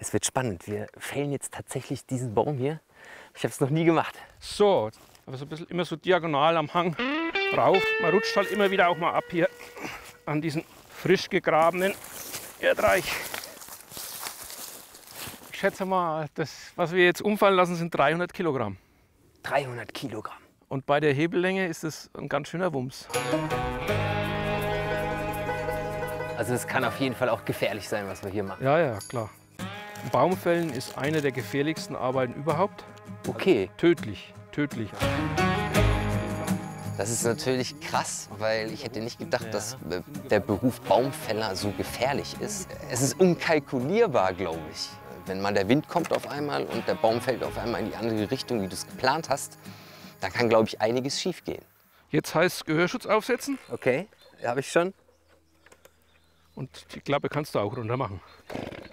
Es wird spannend. Wir fällen jetzt tatsächlich diesen Baum hier. Ich habe es noch nie gemacht. So, aber so ein bisschen immer so diagonal am Hang rauf. Man rutscht halt immer wieder auch mal ab hier an diesen frisch gegrabenen Erdreich. Ich schätze mal, das, was wir jetzt umfallen lassen, sind 300 Kilogramm. 300 Kilogramm. Und bei der Hebellänge ist das ein ganz schöner Wumms. Also es kann auf jeden Fall auch gefährlich sein, was wir hier machen. Ja, ja, klar. Baumfällen ist eine der gefährlichsten Arbeiten überhaupt. Okay. Tödlich, tödlich. Das ist natürlich krass, weil ich hätte nicht gedacht, dass der Beruf Baumfäller so gefährlich ist. Es ist unkalkulierbar, glaube ich. Wenn mal der Wind kommt auf einmal und der Baum fällt auf einmal in die andere Richtung, wie du es geplant hast, da kann, glaube ich, einiges schief gehen. Jetzt heißt es Gehörschutz aufsetzen Okay, habe ich schon. und die Klappe kannst du auch runter machen.